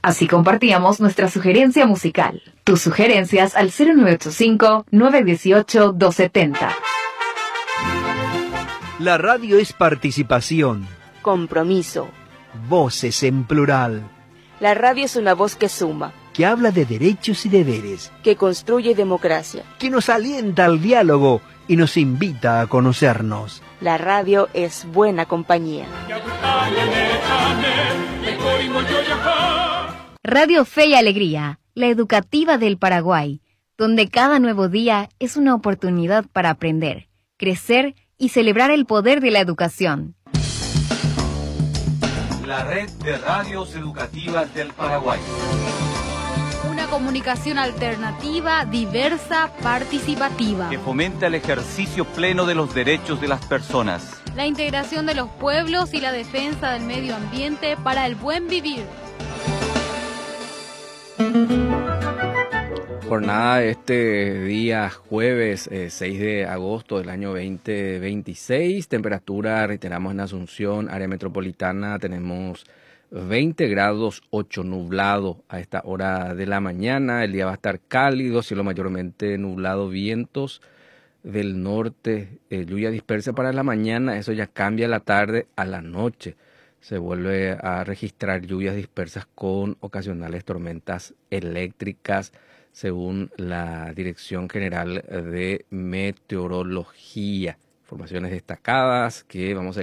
Así compartíamos nuestra sugerencia musical. Tus sugerencias al 0985-918-270. La radio es participación. Compromiso. Voces en plural. La radio es una voz que suma. Que habla de derechos y deberes. Que construye democracia. Que nos alienta al diálogo y nos invita a conocernos. La radio es buena compañía. Radio Fe y Alegría, la educativa del Paraguay, donde cada nuevo día es una oportunidad para aprender, crecer y celebrar el poder de la educación. La red de radios educativas del Paraguay. Una comunicación alternativa, diversa, participativa. Que fomenta el ejercicio pleno de los derechos de las personas. La integración de los pueblos y la defensa del medio ambiente para el buen vivir. Jornada este día jueves 6 de agosto del año 2026, temperatura, reiteramos, en Asunción, área metropolitana, tenemos 20 grados, 8 nublado a esta hora de la mañana. El día va a estar cálido, cielo mayormente nublado, vientos del norte, lluvia dispersa para la mañana, eso ya cambia a la tarde, a la noche se vuelve a registrar lluvias dispersas con ocasionales tormentas eléctricas, según la Dirección General de Meteorología. Informaciones destacadas que vamos a